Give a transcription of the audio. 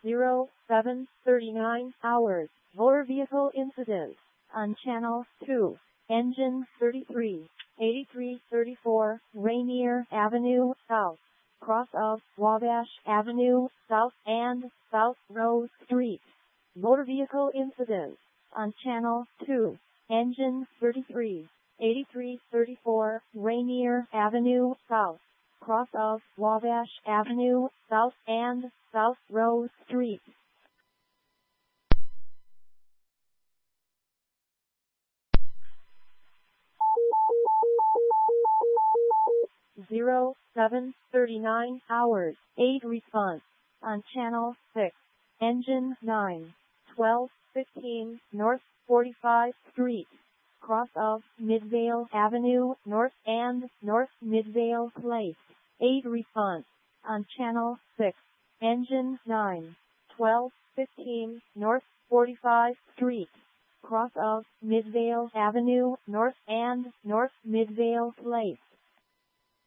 07:39 hours. Motor vehicle incident on Channel 2. Engine 33, 8334, Rainier Avenue South. Cross of Wabash Avenue South and South Rose Street. Motor vehicle incident on Channel 2. Engine 33, 8334, Rainier Avenue South. Cross of Wabash Avenue South and South Rose Street. Zero 7:39 hours. 8 response on Channel 6. Engine 9, 1215 North 45th Street. Cross of Midvale Avenue North and North Midvale Place. 8 response on Channel 6. Engine 9, 1215 North 45th Street. Cross of Midvale Avenue North and North Midvale Place.